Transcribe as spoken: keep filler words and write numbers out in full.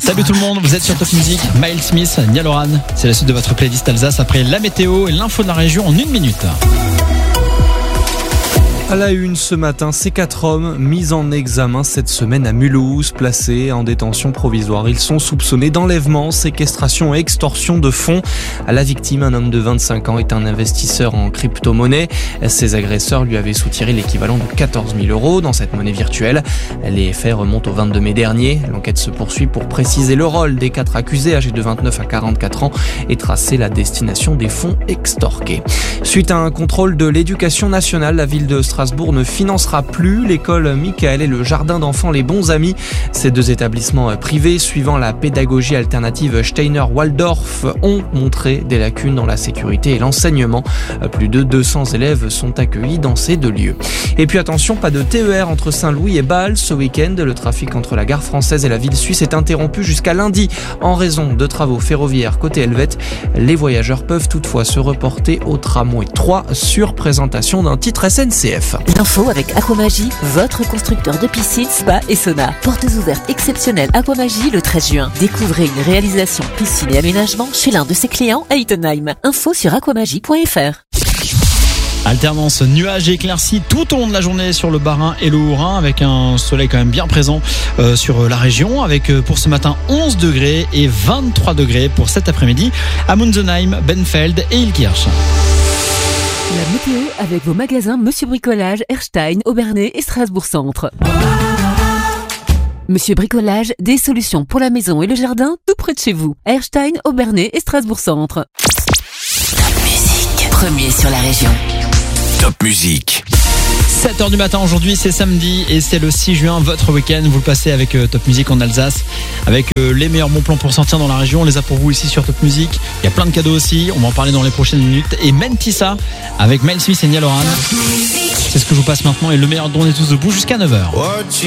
Salut tout le monde, vous êtes sur Top Music. Miles Smith, Niall Horan, c'est la suite de votre playlist Alsace après la météo et l'info de la région en une minute. À la une ce matin, ces quatre hommes mis en examen cette semaine à Mulhouse, placés en détention provisoire. Ils sont soupçonnés d'enlèvement, séquestration et extorsion de fonds. La victime, un homme de vingt-cinq ans, est un investisseur en crypto-monnaie. Ses agresseurs lui avaient soutiré l'équivalent de quatorze mille euros dans cette monnaie virtuelle. Les faits remontent au vingt-deux mai dernier. L'enquête se poursuit pour préciser le rôle des quatre accusés âgés de vingt-neuf à quarante-quatre ans et tracer la destination des fonds extorqués. Suite à un contrôle de l'éducation nationale, la ville de Strasbourg ne financera plus l'école Michael et le jardin d'enfants Les Bons Amis. Ces deux établissements privés, suivant la pédagogie alternative Steiner-Waldorf, ont montré des lacunes dans la sécurité et l'enseignement. Plus de deux cents élèves sont accueillis dans ces deux lieux. Et puis attention, pas de T E R entre Saint-Louis et Bâle ce week-end. Le trafic entre la gare française et la ville suisse est interrompu jusqu'à lundi en raison de travaux ferroviaires côté Helvète. Les voyageurs peuvent toutefois se reporter au tramway trois sur présentation d'un titre S N C F. L'info avec Aquamagie, votre constructeur de piscine, spa et sauna. Portes ouvertes exceptionnelles Aquamagie le treize juin. Découvrez une réalisation piscine et aménagement chez l'un de ses clients à Ittenheim. Info sur aquamagie point f r. Alternance nuages et éclaircies tout au long de la journée sur le Bas-Rhin et le Haut-Rhin, avec un soleil quand même bien présent euh, sur la région, avec euh, pour ce matin onze degrés et vingt-trois degrés pour cet après-midi à Munzenheim, Benfeld et Ilkirch. La météo avec vos magasins Monsieur Bricolage, Erstein, Aubernais et Strasbourg Centre. Monsieur Bricolage, des solutions pour la maison et le jardin tout près de chez vous. Erstein, Aubernais et Strasbourg Centre. Top Music, premier sur la région. Top Music. sept heures du matin aujourd'hui, c'est samedi et c'est le six juin, votre week-end. Vous le passez avec euh, Top Music en Alsace, avec euh, les meilleurs bons plans pour sortir dans la région. On les a pour vous ici sur Top Music. Il y a plein de cadeaux aussi, on va en parler dans les prochaines minutes. Et Mentissa avec Miles Smith et Niall Horan. C'est ce que je vous passe maintenant et le meilleur don est tous debout jusqu'à neuf heures.